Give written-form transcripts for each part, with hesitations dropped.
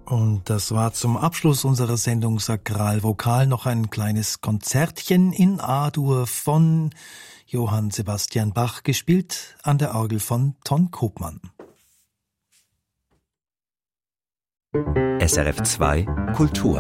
Und das war zum Abschluss unserer Sendung Sakralvokal noch ein kleines Konzertchen in A-Dur von Johann Sebastian Bach, gespielt an der Orgel von Ton Koopman. SRF 2 Kultur.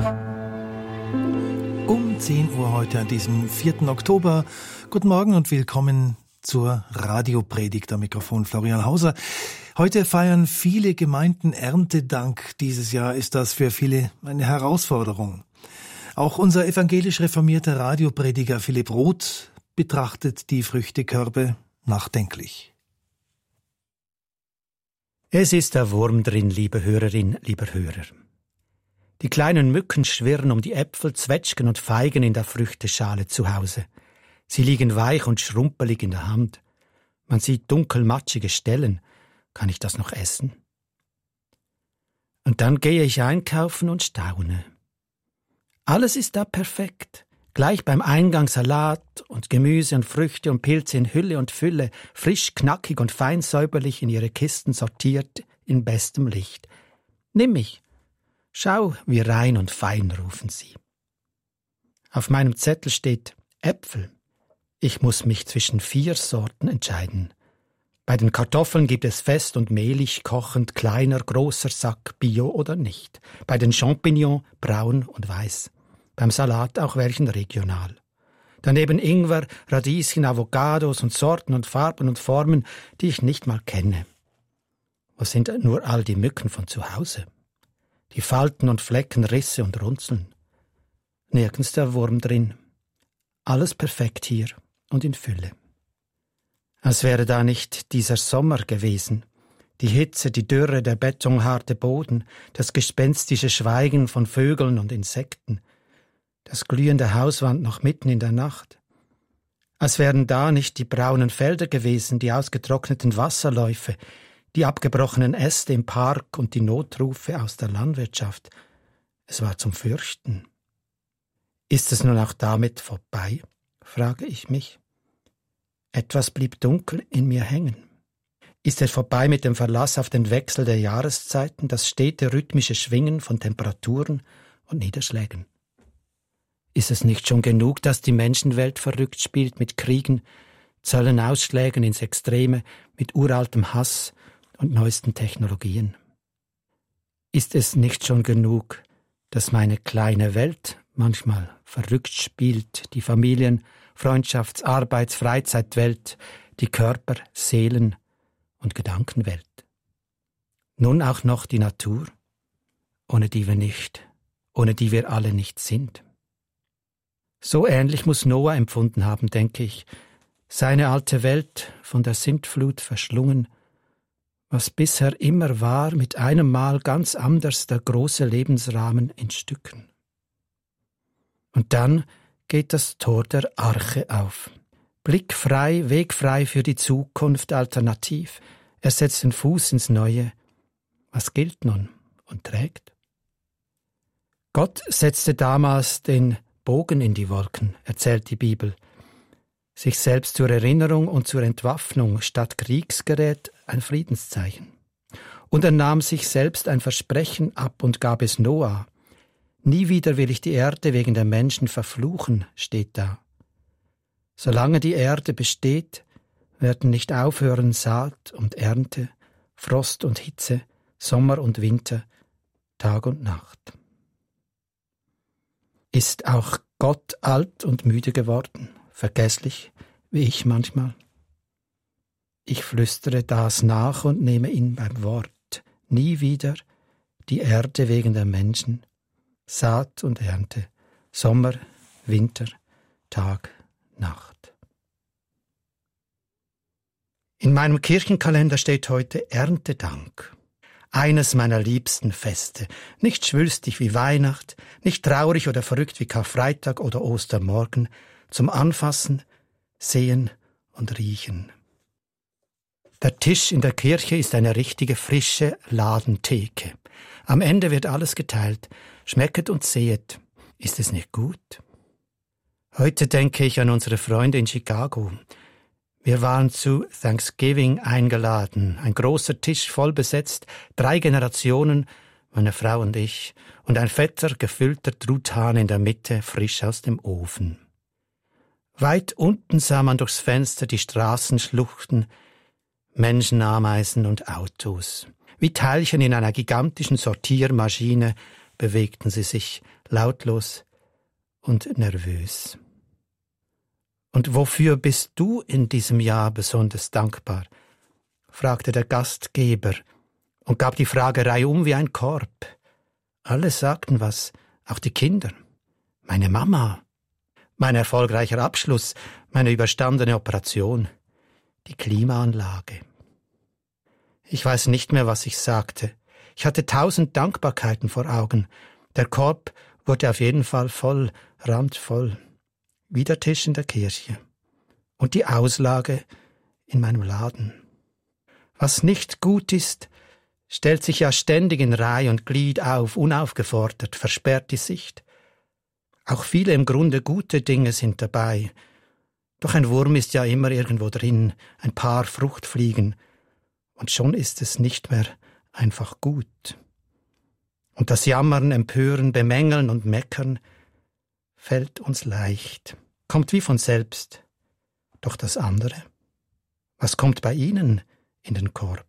Um 10 Uhr heute an diesem 4. Oktober. Guten Morgen und willkommen zur Radiopredigt. Am Mikrofon Florian Hauser. Heute feiern viele Gemeinden Erntedank. Dieses Jahr ist das für viele eine Herausforderung. Auch unser evangelisch reformierter Radioprediger Philipp Roth betrachtet die Früchtekörbe nachdenklich. Es ist der Wurm drin, liebe Hörerin, lieber Hörer. Die kleinen Mücken schwirren um die Äpfel, Zwetschgen und Feigen in der Früchteschale zu Hause. Sie liegen weich und schrumpelig in der Hand. Man sieht dunkelmatschige Stellen. Kann ich das noch essen? Und dann gehe ich einkaufen und staune. Alles ist da perfekt. Gleich beim Eingang Salat und Gemüse und Früchte und Pilze in Hülle und Fülle, frisch, knackig und fein säuberlich in ihre Kisten sortiert, in bestem Licht. Nimm mich. Schau, wie rein und fein, rufen sie. Auf meinem Zettel steht Äpfel. Ich muss mich zwischen 4 Sorten entscheiden. Bei den Kartoffeln gibt es fest und mehlig, kochend, kleiner, großer Sack, Bio oder nicht. Bei den Champignons braun und weiß. Beim Salat auch welchen regional. Daneben Ingwer, Radieschen, Avocados und Sorten und Farben und Formen, die ich nicht mal kenne. Wo sind nur all die Mücken von zu Hause? Die Falten und Flecken, Risse und Runzeln. Nirgends der Wurm drin. Alles perfekt hier und in Fülle. Als wäre da nicht dieser Sommer gewesen. Die Hitze, die Dürre, der betonharte Boden, das gespenstische Schweigen von Vögeln und Insekten, das glühende Hauswand noch mitten in der Nacht. Als wären da nicht die braunen Felder gewesen, die ausgetrockneten Wasserläufe, die abgebrochenen Äste im Park und die Notrufe aus der Landwirtschaft. Es war zum Fürchten. Ist es nun auch damit vorbei, frage ich mich. Etwas blieb dunkel in mir hängen. Ist es vorbei mit dem Verlass auf den Wechsel der Jahreszeiten, das stete rhythmische Schwingen von Temperaturen und Niederschlägen? Ist es nicht schon genug, dass die Menschenwelt verrückt spielt mit Kriegen, Zöllenausschlägen ins Extreme, mit uraltem Hass und neuesten Technologien? Ist es nicht schon genug, dass meine kleine Welt manchmal verrückt spielt, die Familien-, Freundschafts-, Arbeits-, Freizeitwelt, die Körper-, Seelen- und Gedankenwelt? Nun auch noch die Natur, ohne die wir alle nicht sind. So ähnlich muss Noah empfunden haben, denke ich, seine alte Welt von der Sintflut verschlungen, was bisher immer war, mit einem Mal ganz anders der große Lebensrahmen in Stücken. Und dann geht das Tor der Arche auf. Blickfrei, wegfrei für die Zukunft, alternativ. Er setzt den Fuß ins Neue. Was gilt nun und trägt? Gott setzte damals den Bogen in die Wolken, erzählt die Bibel. Sich selbst zur Erinnerung und zur Entwaffnung statt Kriegsgerät ein Friedenszeichen. Und er nahm sich selbst ein Versprechen ab und gab es Noah. Nie wieder will ich die Erde wegen der Menschen verfluchen, steht da. Solange die Erde besteht, werden nicht aufhören Saat und Ernte, Frost und Hitze, Sommer und Winter, Tag und Nacht. Ist auch Gott alt und müde geworden, vergesslich, wie ich manchmal? Ich flüstere das nach und nehme ihn beim Wort. Nie wieder die Erde wegen der Menschen, Saat und Ernte, Sommer, Winter, Tag, Nacht. In meinem Kirchenkalender steht heute Erntedank. Eines meiner liebsten Feste. Nicht schwülstig wie Weihnacht, nicht traurig oder verrückt wie Karfreitag oder Ostermorgen. Zum Anfassen, Sehen und Riechen. Der Tisch in der Kirche ist eine richtige frische Ladentheke. Am Ende wird alles geteilt. Schmecket und sehet. Ist es nicht gut? Heute denke ich an unsere Freunde in Chicago. Wir waren zu Thanksgiving eingeladen. Ein großer Tisch voll besetzt, 3 Generationen, meine Frau und ich, und ein fetter, gefüllter Truthahn in der Mitte, frisch aus dem Ofen. Weit unten sah man durchs Fenster die Straßen schluchten, Menschen, Ameisen und Autos. Wie Teilchen in einer gigantischen Sortiermaschine bewegten sie sich, lautlos und nervös. »Und wofür bist du in diesem Jahr besonders dankbar?« fragte der Gastgeber und gab die Frage reihum wie ein Korb. Alle sagten was, auch die Kinder. Meine Mama, mein erfolgreicher Abschluss, meine überstandene Operation, die Klimaanlage. Ich weiß nicht mehr, was ich sagte. Ich hatte 1000 Dankbarkeiten vor Augen. Der Korb wurde auf jeden Fall voll, randvoll. Wie der Tisch in der Kirche. Und die Auslage in meinem Laden. Was nicht gut ist, stellt sich ja ständig in Reih und Glied auf, unaufgefordert, versperrt die Sicht. Auch viele im Grunde gute Dinge sind dabei. Doch ein Wurm ist ja immer irgendwo drin, ein paar Fruchtfliegen. Und schon ist es nicht mehr einfach gut. Und das Jammern, Empören, Bemängeln und Meckern fällt uns leicht, kommt wie von selbst. Doch das andere? Was kommt bei Ihnen in den Korb?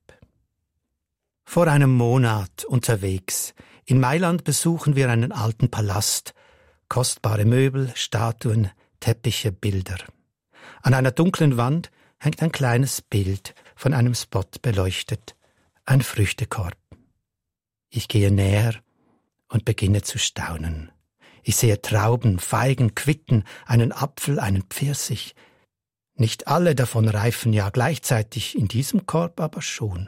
Vor einem Monat unterwegs. In Mailand besuchen wir einen alten Palast. Kostbare Möbel, Statuen, Teppiche, Bilder. An einer dunklen Wand hängt ein kleines Bild, von einem Spot beleuchtet. Ein Früchtekorb. Ich gehe näher und beginne zu staunen. Ich sehe Trauben, Feigen, Quitten, einen Apfel, einen Pfirsich. Nicht alle davon reifen ja gleichzeitig, in diesem Korb aber schon.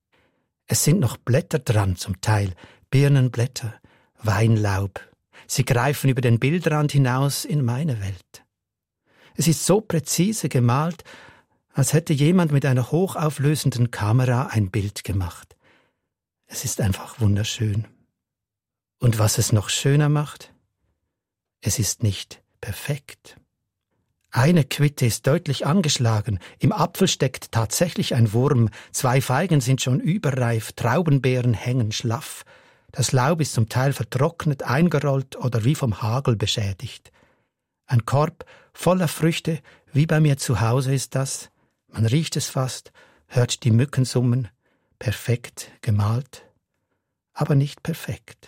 Es sind noch Blätter dran zum Teil, Birnenblätter, Weinlaub. Sie greifen über den Bildrand hinaus in meine Welt. Es ist so präzise gemalt, als hätte jemand mit einer hochauflösenden Kamera ein Bild gemacht. Es ist einfach wunderschön. Und was es noch schöner macht? Es ist nicht perfekt. Eine Quitte ist deutlich angeschlagen, im Apfel steckt tatsächlich ein Wurm, 2 Feigen sind schon überreif, Traubenbeeren hängen schlaff, das Laub ist zum Teil vertrocknet, eingerollt oder wie vom Hagel beschädigt. Ein Korb voller Früchte, wie bei mir zu Hause ist das, man riecht es fast, hört die Mücken summen, perfekt gemalt, aber nicht perfekt.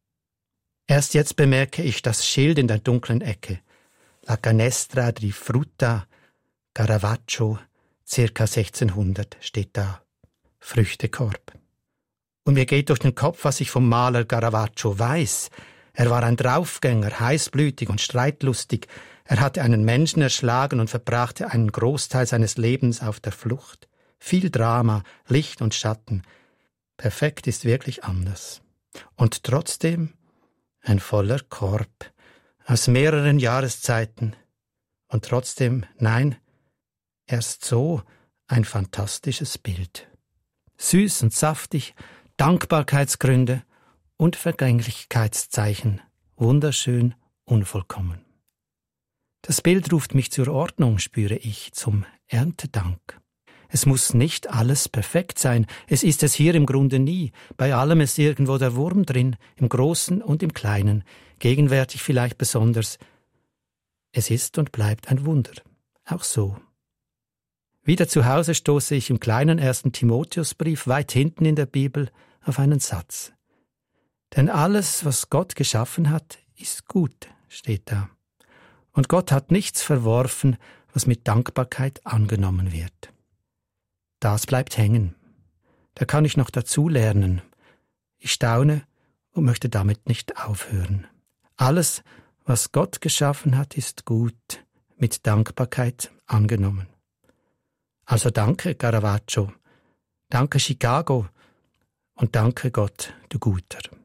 Erst jetzt bemerke ich das Schild in der dunklen Ecke. La Canestra di Frutta, Caravaggio, circa 1600 steht da. Früchtekorb. Und mir geht durch den Kopf, was ich vom Maler Caravaggio weiß. Er war ein Draufgänger, heißblütig und streitlustig. Er hatte einen Menschen erschlagen und verbrachte einen Großteil seines Lebens auf der Flucht. Viel Drama, Licht und Schatten. Perfekt ist wirklich anders. Und trotzdem ein voller Korb. Aus mehreren Jahreszeiten. Und trotzdem, nein, erst so ein fantastisches Bild. Süß und saftig, Dankbarkeitsgründe und Vergänglichkeitszeichen. Wunderschön, unvollkommen. Das Bild ruft mich zur Ordnung, spüre ich, zum Erntedank. Es muss nicht alles perfekt sein, es ist es hier im Grunde nie. Bei allem ist irgendwo der Wurm drin, im Großen und im Kleinen, gegenwärtig vielleicht besonders. Es ist und bleibt ein Wunder, auch so. Wieder zu Hause stoße ich im kleinen 1. Timotheusbrief weit hinten in der Bibel auf einen Satz. Denn alles, was Gott geschaffen hat, ist gut, steht da. Und Gott hat nichts verworfen, was mit Dankbarkeit angenommen wird. Das bleibt hängen. Da kann ich noch dazu lernen. Ich staune und möchte damit nicht aufhören. Alles, was Gott geschaffen hat, ist gut, mit Dankbarkeit angenommen. Also danke, Caravaggio, danke, Chicago und danke Gott, du Guter.